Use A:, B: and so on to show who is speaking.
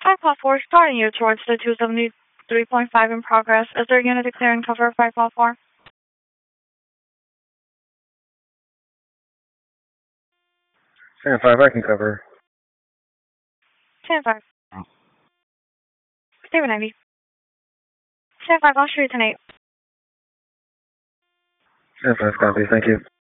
A: 5 Pal 4, starting you towards the 273.5 in progress. Is there a unit declaring cover 5 Pal 4?
B: Stand 5, I can cover.
A: Stand 5. Stephen Ivy. Stand 5, I'll shoot you tonight.
B: Stand 5, copy, thank you.